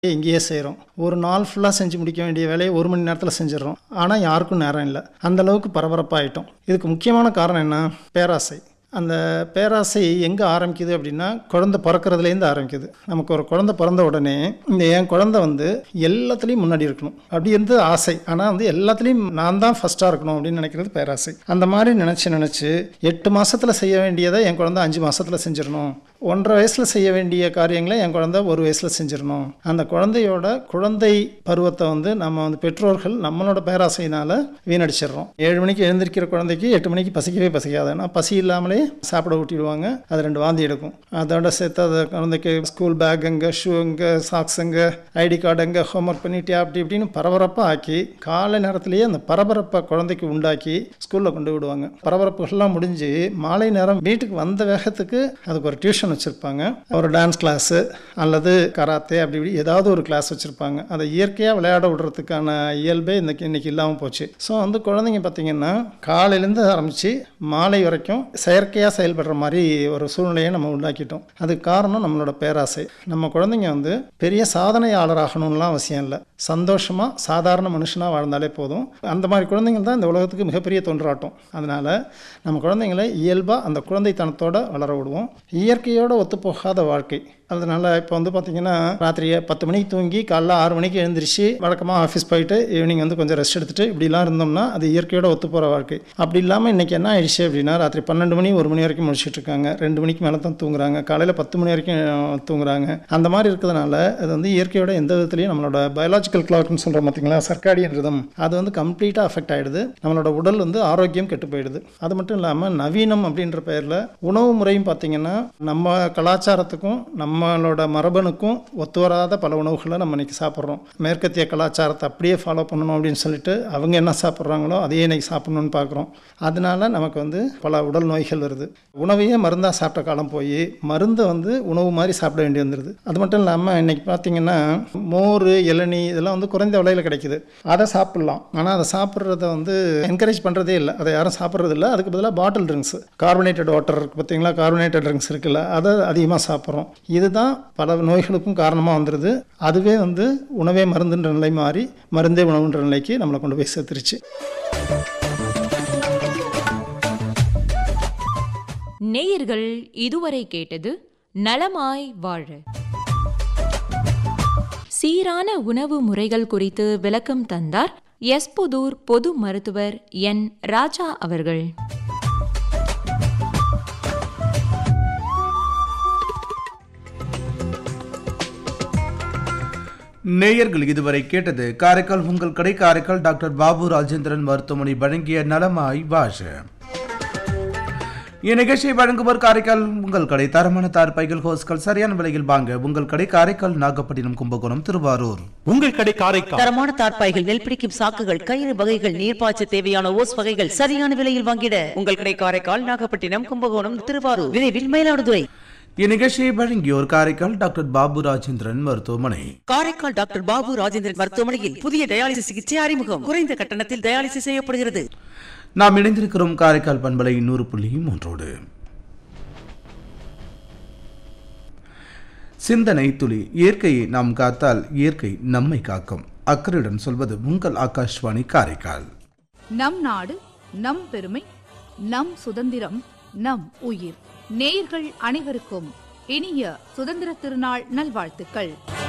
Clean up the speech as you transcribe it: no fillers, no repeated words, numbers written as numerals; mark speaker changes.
Speaker 1: இங்கேயே செய்கிறோம். ஒரு நாள் ஃபுல்லாக செஞ்சு முடிக்க வேண்டிய வேலையை 1 மணி நேரத்தில் செஞ்சிடறோம். ஆனால் யாருக்கும் நேரம் இல்லை. அந்தளவுக்கு பரபரப்பாகிட்டோம். இதுக்கு முக்கியமான காரணம் என்ன? பேராசை. அந்த பேராசை எங்கே ஆரம்பிக்குது அப்படின்னா, குழந்தை பிறக்கிறதுலேருந்து ஆரம்பிக்குது. நமக்கு ஒரு குழந்தை பிறந்த உடனே என் குழந்தை எல்லாத்துலேயும் முன்னாடி இருக்கணும் அப்படி இருந்து ஆசை. ஆனால் எல்லாத்துலேயும் நான் தான் ஃபஸ்ட்டாக இருக்கணும் அப்படின்னு நினைக்கிறது பேராசை. அந்த மாதிரி நினச்சி 8 மாதத்தில் செய்ய வேண்டியதை என் குழந்தை 5 மாதத்தில் செஞ்சிடணும். 1.5 வயசில் செய்ய வேண்டிய காரியங்களை என் குழந்தை 1 வயசில் செஞ்சிடணும். அந்த குழந்தையோட குழந்தை பருவத்தை நம்ம பெற்றோர்கள் நம்மளோட பேராசையினால் வீணடிச்சிடுறோம். 7 மணிக்கு எழுந்திருக்கிற குழந்தைக்கு 8 மணிக்கு பசிக்கவே பசிக்காது. ஆனால் பசி இல்லாமலே சாப்பிட ஊட்டிடுவாங்க. அது 2 வாந்தி எடுக்கும். அதோட சேர்த்து அது குழந்தைக்கு ஸ்கூல் பேக் எங்கே, ஷூ எங்கே, சாக்ஸ் எங்கே, ஐடி கார்டு எங்கே, ஹோம்ஒர்க் பண்ணிட்டியா அப்படி இப்படின்னு பரபரப்பாக ஆக்கி காலை நேரத்திலேயே அந்த பரபரப்பை குழந்தைக்கு உண்டாக்கி ஸ்கூலில் கொண்டு விடுவாங்க. பரபரப்புகள்லாம் முடிஞ்சு மாலை நேரம் வீட்டுக்கு வந்த வேகத்துக்கு அதுக்கு ஒரு டியூஷன் வச்சுருப்பாங்க. ஒரு டான்ஸ் கிளாஸு அல்லது கராத்தே அப்படி இப்படி ஏதாவது ஒரு கிளாஸ் வச்சுருப்பாங்க. அதை இயற்கையாக விளையாட விடுறதுக்கான இயல்பே இன்னைக்கு இல்லாமல் போச்சு. ஸோ குழந்தைங்க பார்த்திங்கன்னா காலையிலேருந்து ஆரம்பித்து மாலை வரைக்கும் செயற்கையாக செயல்படுற மாதிரி ஒரு சூழ்நிலையை நம்ம உண்டாக்கிட்டோம். அதுக்கு காரணம் நம்மளோட பேராசை. நம்ம குழந்தைங்க பெரிய சாதனையாளராகணும்லாம் அவசியம் இல்லை. சந்தோஷமாக சாதாரண மனுஷனாக வாழ்ந்தாலே போதும். அந்த மாதிரி குழந்தைங்க தான் இந்த உலகத்துக்கு மிகப்பெரிய தொன்றாட்டம். அதனால் நம்ம குழந்தைங்களை இயல்பாக அந்த குழந்தைத்தனத்தோடு வளர விடுவோம். இயற்கையோடு ஒத்துப்போகாத வாழ்க்கை. அதனால் இப்போ பார்த்திங்கன்னா ராத்திரியை 10 மணிக்கு தூங்கி காலைல 6 மணிக்கு எழுந்திரிச்சு வழக்கமாக ஆஃபீஸ் போயிட்டு ஈவினிங் கொஞ்சம் ரெஸ்ட் எடுத்துகிட்டு இப்படிலாம் இருந்தோம்னா அது இயற்கையோட ஒத்து போகிற வாழ்க்கை. அப்படி இல்லாமல் இன்றைக்கி என்ன ஆயிடுச்சு அப்படின்னா, ராத்திரி 12 மணி 1 மணி வரைக்கும் முடிச்சுட்டு இருக்காங்க. 2 மணிக்கு மேலே தான் தூங்குறாங்க. காலையில் 10 மணி வரைக்கும் தூங்குறாங்க. அந்த மாதிரி இருக்கிறதுனால அது இயற்கையோட எந்த விதத்துலையும் நம்மளோட பயாலஜிக்கல் கிளாக்னு சொல்கிறோம் பார்த்திங்களா, சர்க்காடியன் ரிதம், அது கம்ப்ளீட்டாக அஃபெக்ட் ஆகிடுது. நம்மளோட உடல் ஆரோக்கியம் கெட்டு போயிடுது. அது மட்டும் இல்லாமல் நவீனம் அப்படின்ற பெயரில் உணவு முறையும் பார்த்திங்கன்னா நம்ம கலாச்சாரத்துக்கும் நம்மளோட மரபணுக்கும் ஒத்து வராத பல உணவுகளை நம்ம இன்றைக்கி சாப்பிட்றோம். மேற்கத்திய கலாச்சாரத்தை அப்படியே ஃபாலோ பண்ணணும் அப்படின்னு சொல்லிட்டு அவங்க என்ன சாப்பிட்றாங்களோ அதையே இன்றைக்கி சாப்பிட்ணுன்னு பார்க்குறோம். அதனால நமக்கு பல உடல் நோய்கள் வருது. உணவையே மருந்தாக சாப்பிட்ட காலம் போய் மருந்தை உணவு மாதிரி சாப்பிட வேண்டி வந்துடுது. அது மட்டும் இல்லாமல் இன்றைக்கி பார்த்திங்கன்னா மோர், இளநீ இதெல்லாம் குறைந்த விலையில் கிடைக்குது. அதை சாப்பிட்லாம். ஆனால் அதை சாப்பிட்றத என்கரேஜ் பண்ணுறதே இல்லை. அதை யாரும் சாப்பிட்றது இல்லை. அதுக்கு பதிலாக பாட்டில் ட்ரிங்க்ஸ், கார்பனேட்டட் வாட்டர் இருக்குது பார்த்திங்களா, கார்பனேட்டட் ட்ரிங்க்ஸ் இருக்குல்ல, அதை அதிகமாக சாப்பிட்றோம். இதுதான் பல நோய்களுக்கும் காரணமாக வந்துடுது. அதுவே உணவே மருந்துன்ற நிலை மாறி மருந்தே உணவுன்ற நிலைக்கு நம்மளை கொண்டு போய் சேர்த்துருச்சு.
Speaker 2: நேயர்கள் இதுவரை கேட்டது நலமாய் வாழ. சீரான உணவு முறைகள் குறித்து விளக்கம் தந்தார் எஸ்புதூர் பொது மருத்துவர் என் ராஜா அவர்கள்.
Speaker 3: நேயர்கள் இதுவரை கேட்டது காரைக்கால் உங்கள் கடை, காரைக்கால் டாக்டர் பாபு ராஜேந்திரன் மருத்துவமனை வழங்கிய நலமாய் வாழ. இந்நிகழ்ச்சியை வழங்குவோர் காரைக்கால் உங்கள் கடை, தரமான தார்பாய்கள், ஹோஸ்கள் சரியான விலையில் வாங்க உங்கள் கடை, காரைக்கால், நாகப்பட்டினம், கும்பகோணம், திருவாரூர்.
Speaker 4: உங்கள் கடை காரைக்கால்.
Speaker 5: தரமான தார்பாய்கள், நெல் பிடிக்கும் சாக்குகள், கயிறு வகைகள், நீர்ப்பாய்ச்ச தேவையான ஓஸ் வகைகள் சரியான விலையில் வாங்கிட உங்கள் கடை காரைக்கால், நாகப்பட்டினம், கும்பகோணம், திருவாரூர், விரைவில் மயிலாடுதுறை.
Speaker 3: இந்நிகழ்ச்சியை வழங்கியோர் காரைக்கால் டாக்டர் பாபு ராஜேந்திரன் மருத்துவமனை.
Speaker 5: காரைக்கால் டாக்டர் பாபு ராஜேந்திரன் மருத்துவமனையில் புதிய டயாலிசிஸ் சிகிச்சை அறிமுகம். குறைந்த கட்டணத்தில் டயாலிசிஸ் செய்யப்படுகிறது.
Speaker 3: நாம் இணைந்திருக்கிறோம் காரைக்கால் பண்பலை 100.3. சிந்தனை துளி. இயற்கையை நாம் காத்தால் இயற்கை நம்மை காக்கும். அக்கறையுடன் சொல்வது உங்கள் ஆகாஷ்வாணி காரைக்கால்.
Speaker 6: நம் நாடு, நம் பெருமை, நம் சுதந்திரம், நம் உயிர். நேயர்கள் அனைவருக்கும் இனிய சுதந்திர திருநாள் நல்வாழ்த்துக்கள்.